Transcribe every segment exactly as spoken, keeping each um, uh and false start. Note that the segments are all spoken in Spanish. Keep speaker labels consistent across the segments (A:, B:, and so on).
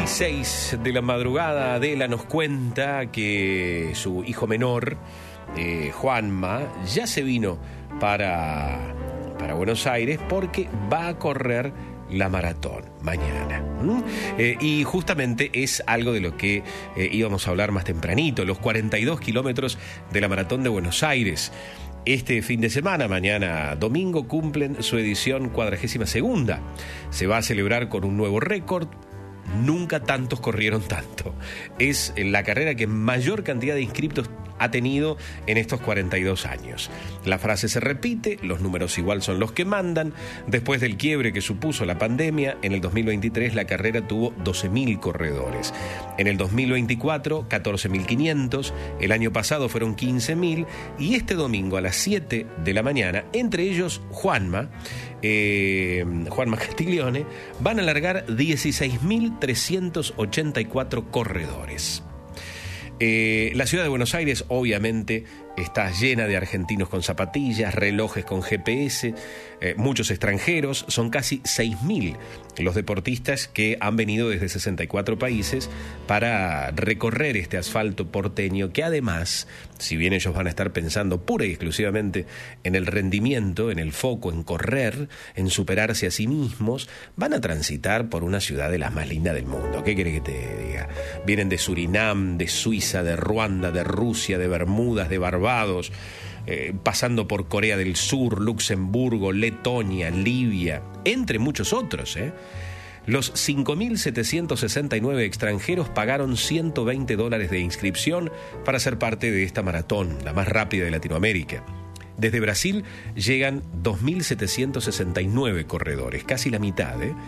A: seis de la madrugada, Adela nos cuenta que su hijo menor, eh, Juanma, ya se vino para, para Buenos Aires porque va a correr la maratón mañana. ¿Mm? Eh, y justamente es algo de lo que eh, íbamos a hablar más tempranito, los cuarenta y dos kilómetros de la maratón de Buenos Aires. Este fin de semana, mañana domingo, cumplen su edición cuadragésima segunda. Se va a celebrar con un nuevo récord. Nunca tantos corrieron tanto. Es la carrera que mayor cantidad de inscriptos ha tenido en estos cuarenta y dos años. La frase se repite, los números igual son los que mandan. Después del quiebre que supuso la pandemia, en el dos mil veintitrés la carrera tuvo doce mil corredores. En el dos mil veinticuatro, catorce mil quinientos. El año pasado fueron quince mil. Y este domingo a las siete de la mañana, entre ellos Juanma, eh, Juanma Castiglione, van a largar dieciséis mil trescientos ochenta y cuatro corredores. Eh, la ciudad de Buenos Aires obviamente está llena de argentinos con zapatillas, relojes con G P S, eh, muchos extranjeros. Son casi seis mil los deportistas que han venido desde sesenta y cuatro países para recorrer este asfalto porteño, que además, si bien ellos van a estar pensando pura y exclusivamente en el rendimiento, en el foco, en correr, en superarse a sí mismos, van a transitar por una ciudad de las más lindas del mundo. ¿Qué querés que te diga? Vienen de Surinam, de Suiza, de Ruanda, de Rusia, de Bermudas, de Barbados, eh, pasando por Corea del Sur, Luxemburgo, Letonia, Libia, entre muchos otros, ¿eh? Los cinco mil setecientos sesenta y nueve extranjeros pagaron ciento veinte dólares de inscripción para ser parte de esta maratón, la más rápida de Latinoamérica. Desde Brasil llegan dos mil setecientos sesenta y nueve corredores, casi la mitad, ¿eh?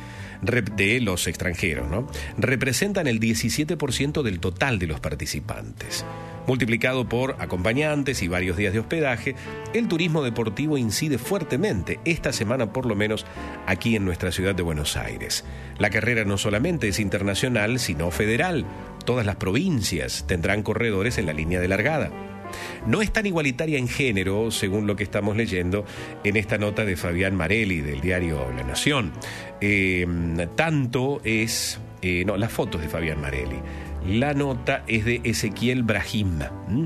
A: de los extranjeros, ¿no? Representan el diecisiete por ciento del total de los participantes. Multiplicado por acompañantes y varios días de hospedaje, el turismo deportivo incide fuertemente, esta semana por lo menos, aquí en nuestra ciudad de Buenos Aires. La carrera no solamente es internacional, sino federal. Todas las provincias tendrán corredores en la línea de largada. No es tan igualitaria en género, según lo que estamos leyendo en esta nota de Fabián Marelli del diario La Nación. Eh, tanto es... Eh, no, las fotos de Fabián Marelli. La nota es de Ezequiel Brahim. ¿Mm?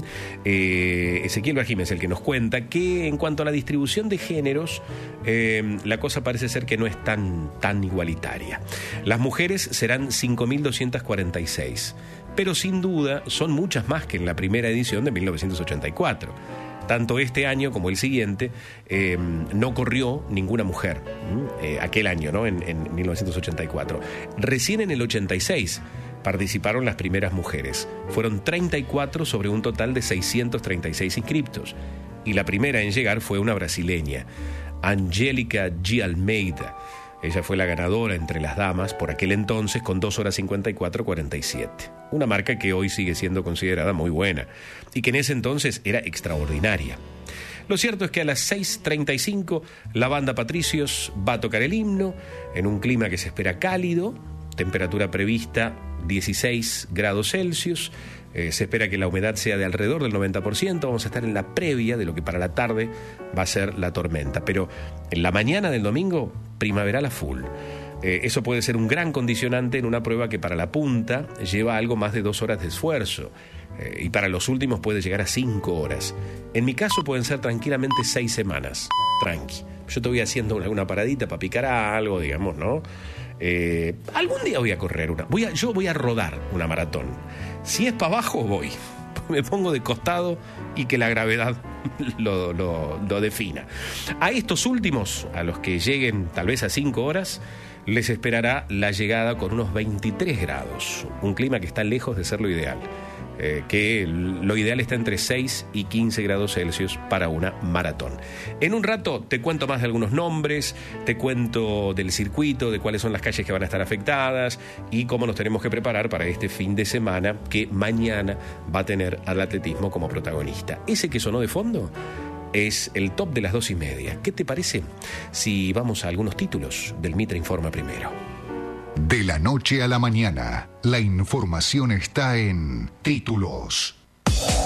A: Eh, Ezequiel Brahim es el que nos cuenta que en cuanto a la distribución de géneros, eh, la cosa parece ser que no es tan, tan igualitaria. Las mujeres serán cinco mil doscientas cuarenta y seis, pero sin duda son muchas más que en la primera edición de mil novecientos ochenta y cuatro. Tanto este año como el siguiente eh, no corrió ninguna mujer, eh, aquel año, ¿no? En, en mil novecientos ochenta y cuatro. Recién en el ochenta y seis participaron las primeras mujeres. Fueron treinta y cuatro sobre un total de seiscientos treinta y seis inscriptos. Y la primera en llegar fue una brasileña, Angélica G. Almeida. Ella fue la ganadora entre las damas por aquel entonces con dos horas cincuenta y cuatro cuarenta y siete. Una marca que hoy sigue siendo considerada muy buena y que en ese entonces era extraordinaria. Lo cierto es que a las seis treinta y cinco la banda Patricios va a tocar el himno en un clima que se espera cálido, temperatura prevista dieciséis grados Celsius. Eh, se espera que la humedad sea de alrededor del noventa por ciento. Vamos a estar en la previa de lo que para la tarde va a ser la tormenta. Pero en la mañana del domingo, primaveral a full. Eh, eso puede ser un gran condicionante en una prueba que para la punta lleva algo más de dos horas de esfuerzo. Eh, y para los últimos puede llegar a cinco horas. En mi caso pueden ser tranquilamente seis semanas. Tranqui. Yo te voy haciendo alguna paradita para picar a algo, digamos, ¿no? Eh, algún día voy a correr una. Voy a, yo voy a rodar una maratón. Si es para abajo, voy. Me pongo de costado y que la gravedad lo, lo, lo defina. A estos últimos, a los que lleguen tal vez a cinco horas, les esperará la llegada con unos veintitrés grados. Un clima que está lejos de ser lo ideal. Eh, que lo ideal está entre seis y quince grados Celsius para una maratón. En un rato te cuento más de algunos nombres, te cuento del circuito, de cuáles son las calles que van a estar afectadas y cómo nos tenemos que preparar para este fin de semana que mañana va a tener al atletismo como protagonista. Ese que sonó de fondo es el top de las dos y media. ¿Qué te parece si vamos a algunos títulos del Mitra Informa primero?
B: De la noche a la mañana, la información está en Títulos.